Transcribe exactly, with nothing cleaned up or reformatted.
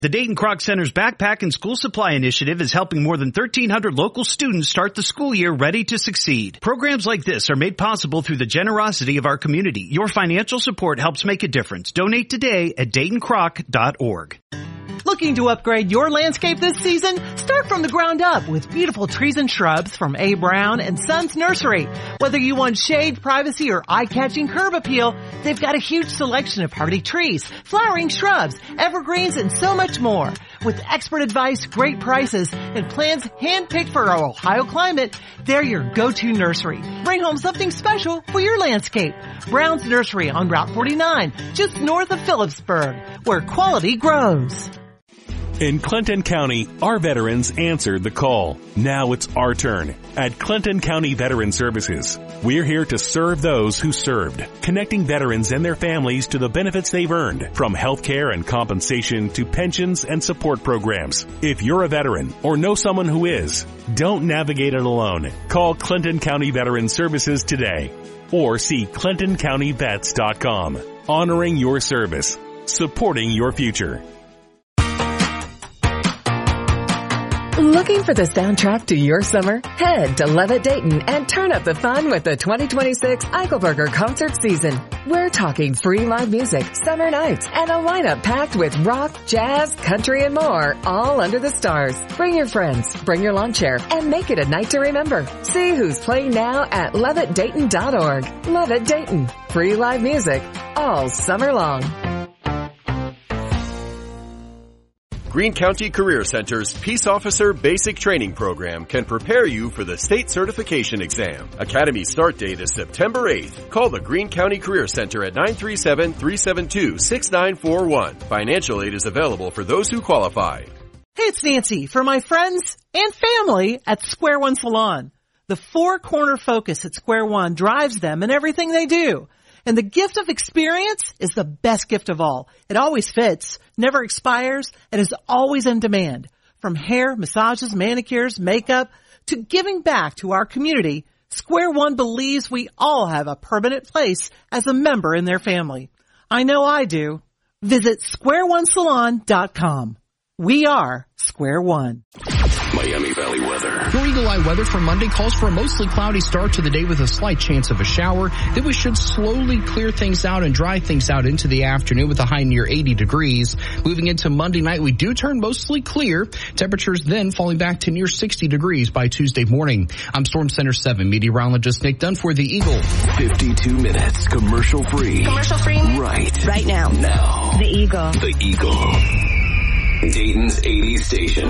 The Dayton Kroc Center's Backpack and School Supply Initiative is helping more than thirteen hundred local students start the school year ready to succeed. Programs like this are made possible through the generosity of our community. Your financial support helps make a difference. Donate today at dayton croc dot org. Looking to upgrade your landscape this season? Start from the ground up with beautiful trees and shrubs from A. Brown and Sons Nursery. Whether you want shade, privacy, or eye-catching curb appeal, they've got a huge selection of hardy trees, flowering shrubs, evergreens, and so much more. With expert advice, great prices, and plans hand-picked for our Ohio climate, they're your go-to nursery. Bring home something special for your landscape. Brown's Nursery on Route forty-nine, just north of Phillipsburg, where quality grows. In Clinton County, our veterans answered the call. Now it's our turn. At Clinton County Veteran Services, we're here to serve those who served, connecting veterans and their families to the benefits they've earned, from health care and compensation to pensions and support programs. If you're a veteran or know someone who is, don't navigate it alone. Call Clinton County Veteran Services today or see clinton county vets dot com. Honoring your service, supporting your future. Looking for the soundtrack to your summer? Head to Levitt Dayton and turn up the fun with the twenty twenty-six Eichelberger concert season. We're talking free live music, summer nights, and a lineup packed with rock, jazz, country, and more, all under the stars. Bring your friends, bring your lawn chair, and make it a night to remember. See who's playing now at levitt dayton dot org. Levitt Dayton. Free live music all summer long. Greene County Career Center's Peace Officer Basic Training Program can prepare you for the state certification exam. Academy start date is September eighth. Call the Greene County Career Center at nine three seven, three seven two, six nine four one. Financial aid is available for those who qualify. Hey, it's Nancy for my friends and family at Square One Salon. The four-corner focus at Square One drives them in everything they do. And the gift of experience is the best gift of all. It always fits, never expires, and is always in demand. From hair, massages, manicures, makeup, to giving back to our community, Square One believes we all have a permanent place as a member in their family. I know I do. Visit square one salon dot com. We are Square One. Miami Valley weather. Your Eagle Eye weather for Monday calls for a mostly cloudy start to the day with a slight chance of a shower. Then we should slowly clear things out and dry things out into the afternoon with a high near eighty degrees. Moving into Monday night, we do turn mostly clear. Temperatures then falling back to near sixty degrees by Tuesday morning. I'm Storm Center seven meteorologist Nick Dunn for the Eagle. fifty-two minutes commercial free. Commercial free? Right. Right now. Now. The Eagle. The Eagle. Dayton's eighties station.